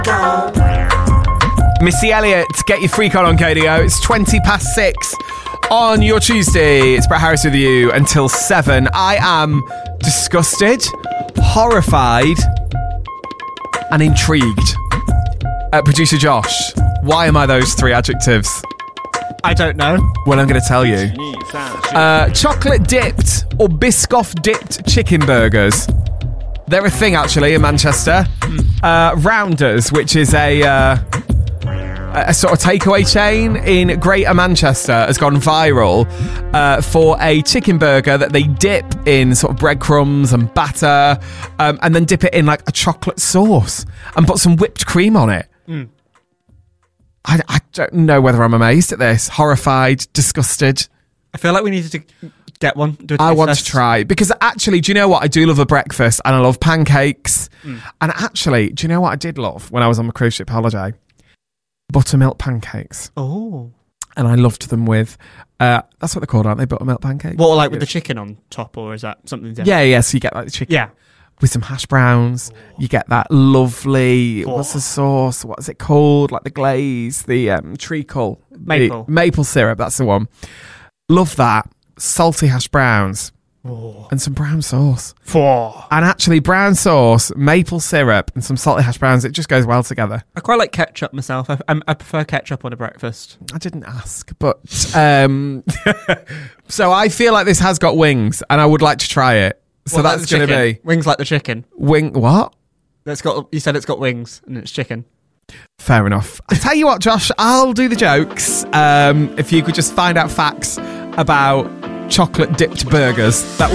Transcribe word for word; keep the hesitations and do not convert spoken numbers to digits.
Missy Elliott, get your freak on on K D O. It's twenty past six on your Tuesday. It's Brett Harris with you until seven. I am disgusted, horrified, and intrigued. Uh, Producer Josh, why am I those three adjectives? I don't know. Well, I'm going to tell you. Uh, chocolate dipped or Biscoff dipped chicken burgers. They're a thing, actually, in Manchester. Mm. Uh, Rounders, which is a... Uh, a sort of takeaway chain in Greater Manchester, has gone viral uh, for a chicken burger that they dip in sort of breadcrumbs and batter um, and then dip it in like a chocolate sauce and put some whipped cream on it. Mm. I, I don't know whether I'm amazed at this, horrified, disgusted. I feel like we needed to get one. Do a I want test. to try, because actually, do you know what? I do love a breakfast and I love pancakes. Mm. And actually, do you know what I did love when I was on my cruise ship holiday? Buttermilk pancakes. Oh. And I loved them with, uh, that's what they're called, aren't they? Buttermilk pancakes? What, like with the chicken on top, or is that something different? Yeah, yeah, so you get like the chicken. Yeah. With some hash browns. Oh. You get that lovely, oh. what's the sauce? What is it called? Like the glaze, the um, treacle. Maple. The maple syrup, that's the one. Love that. Salty hash browns. Oh. And some brown sauce. Oh. And actually, brown sauce, maple syrup, and some salty hash browns, it just goes well together. I quite like ketchup myself. I, I, I prefer ketchup on a breakfast. I didn't ask, but... Um, so I feel like this has got wings, and I would like to try it. So what, that's like going to be... Wings like the chicken. Wing... What? It's got. You said it's got wings, and it's chicken. Fair enough. I tell you what, Josh, I'll do the jokes. Um, if you could just find out facts about chocolate-dipped burgers, that